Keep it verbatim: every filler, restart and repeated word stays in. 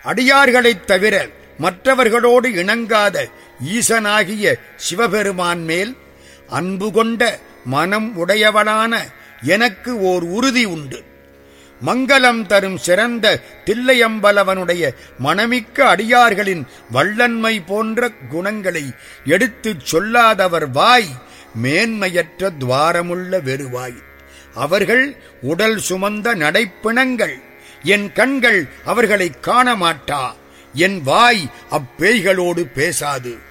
அடியார்களைத் தவிர மற்றவர்களோடு இணங்காத ஈசனாகிய சிவபெருமான் மேல் அன்பு கொண்ட மனம் உடையவனான எனக்கு ஓர் உறுதி உண்டு. மங்களம் தரும் சிறந்த தில்லையம்பலவனுடைய மனமிக்க அடியார்களின் வள்ளன்மை போன்ற குணங்களை எடுத்துச் சொல்லாதவர் வாய் மேன்மையற்ற துவாரமுள்ள வெறுவாய். அவர்கள் உடல் சுமந்த நடைப்பிணங்கள். என் கண்கள் அவர்களை காண மாட்டா. என் வாய் அப்பேய்களோடு பேசாது.